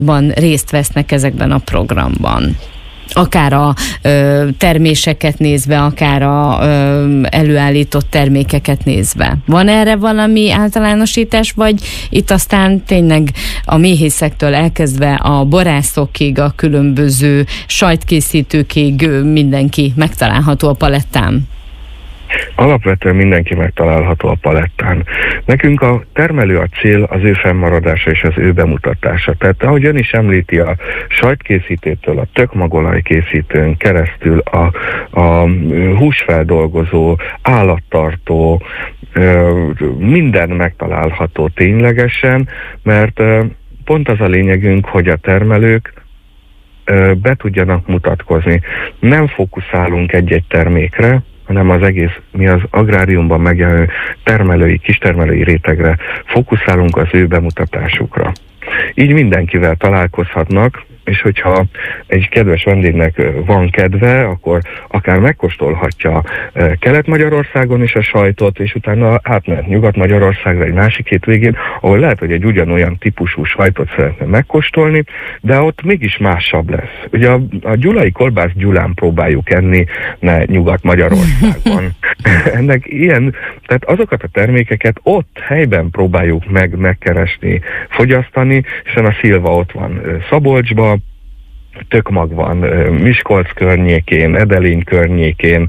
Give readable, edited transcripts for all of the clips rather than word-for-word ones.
részt vesznek ezekben a programban. Akár a terméseket nézve, akár a előállított termékeket nézve. Van erre valami általánosítás, vagy itt aztán tényleg a méhészektől elkezdve a borászokig, a különböző sajtkészítőkig mindenki megtalálható a palettán? Alapvetően mindenki megtalálható a palettán. Nekünk a termelő a cél, az ő fennmaradása és az ő bemutatása. Tehát ahogy ön is említi, a sajtkészítőtől, a tökmagolajkészítőn keresztül a húsfeldolgozó, állattartó, minden megtalálható ténylegesen, mert pont az a lényegünk, hogy a termelők be tudjanak mutatkozni. Nem fókuszálunk egy-egy termékre, hanem az egész, mi az agráriumban megjelenő termelői, kistermelői rétegre fókuszálunk, az ő bemutatásukra. Így mindenkivel találkozhatnak, és hogyha egy kedves vendégnek van kedve, akkor akár megkóstolhatja Kelet-Magyarországon is a sajtot, és utána átmehet Nyugat-Magyarországra egy másik hétvégén, ahol lehet, hogy egy ugyanolyan típusú sajtot szeretne megkóstolni, de ott mégis másabb lesz. Ugye a gyulai kolbászt Gyulán próbáljuk enni, ne Nyugat-Magyarországon. Ennek ilyen, tehát azokat a termékeket ott helyben próbáljuk megkeresni, fogyasztani, hiszen a szilva ott van Szabolcsban, tökmag van Miskolc környékén, Edelény környékén,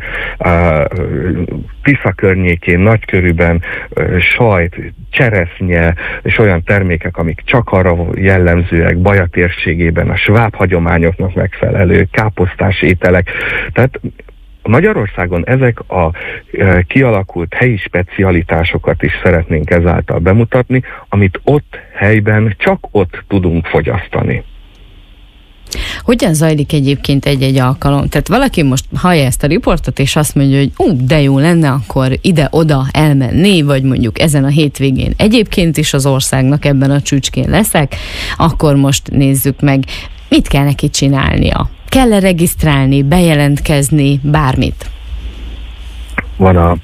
Tisza környékén, Nagykörűben, sajt, cseresznye, és olyan termékek, amik csak arra jellemzőek, Baja térségében, a sváb hagyományoknak megfelelő káposztás ételek. Tehát Magyarországon ezek a kialakult helyi specialitásokat is szeretnénk ezáltal bemutatni, amit ott helyben csak ott tudunk fogyasztani. Hogyan zajlik egyébként egy-egy alkalom? Tehát valaki most hallja ezt a riportot, és azt mondja, hogy de jó lenne akkor ide-oda elmenni, vagy mondjuk ezen a hétvégén egyébként is az országnak ebben a csücskén leszek, akkor most nézzük meg, mit kell neki csinálnia. Kell-e regisztrálni, bejelentkezni, bármit? Van a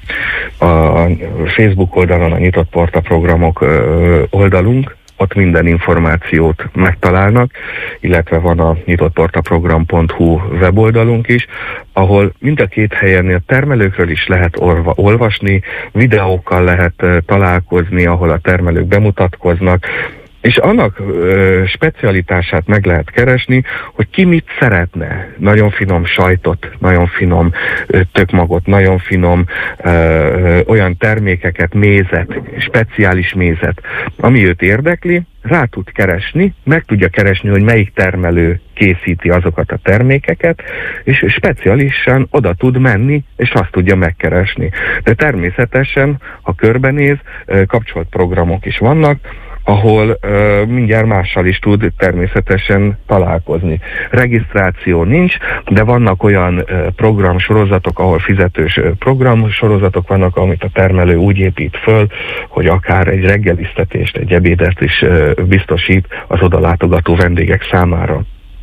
Facebook oldalon a Nyitott Porta programok oldalunk, ott minden információt megtalálnak, illetve van a nyitottportaprogram.hu weboldalunk is, ahol mind a két helyen a termelőkről is lehet olvasni, videókkal lehet találkozni, ahol a termelők bemutatkoznak, és annak specialitását meg lehet keresni, hogy ki mit szeretne. Nagyon finom sajtot, nagyon finom tökmagot, nagyon finom olyan termékeket, mézet, speciális mézet, ami őt érdekli, rá tud keresni, meg tudja keresni, hogy melyik termelő készíti azokat a termékeket, és speciálisan oda tud menni, és azt tudja megkeresni. De természetesen, ha körbenéz, kapcsolt programok is vannak, ahol mindjárt mással is tud természetesen találkozni. Regisztráció nincs, de vannak olyan programsorozatok, ahol fizetős programsorozatok vannak, amit a termelő úgy épít föl, hogy akár egy reggelisztetést, egy ebédet is biztosít az oda látogató vendégek számára.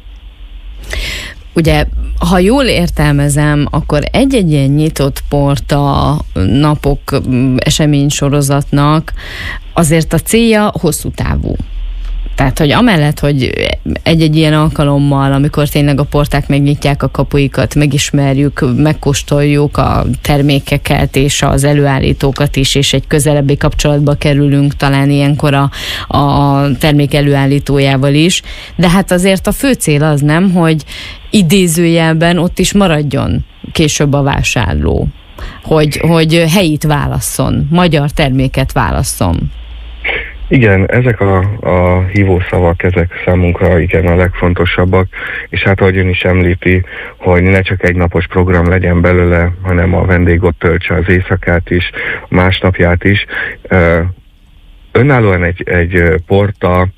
Ugye, ha jól értelmezem, akkor egy-egy ilyen nyitott porta napok eseménysorozatnak azért a célja hosszú távú. Tehát, hogy amellett, hogy egy-egy ilyen alkalommal, amikor tényleg a porták megnyitják a kapuikat, megismerjük, megkóstoljuk a termékeket és az előállítókat is, és egy közelebbi kapcsolatba kerülünk talán ilyenkor a termék előállítójával is, de hát azért a fő cél az nem, hogy idézőjelben ott is maradjon később a vásárló, hogy helyit válasszon, magyar terméket válasszon. Igen, ezek a hívószavak, ezek számunkra igen a legfontosabbak, és hát ahogy ön is említi, hogy ne csak egy napos program legyen belőle, hanem a vendég ott töltse az éjszakát is, másnapját is. Önállóan egy porta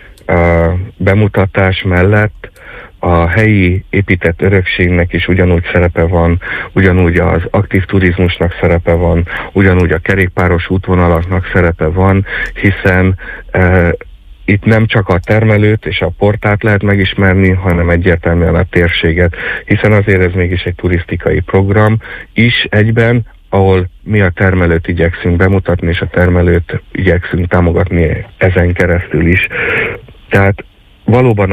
bemutatás mellett a helyi épített örökségnek is ugyanúgy szerepe van, ugyanúgy az aktív turizmusnak szerepe van, ugyanúgy a kerékpáros útvonalaknak szerepe van, hiszen itt nem csak a termelőt és a portát lehet megismerni, hanem egyértelműen a térséget, hiszen azért ez mégis egy turisztikai program is egyben, ahol mi a termelőt igyekszünk bemutatni, és a termelőt igyekszünk támogatni ezen keresztül is. Tehát valóban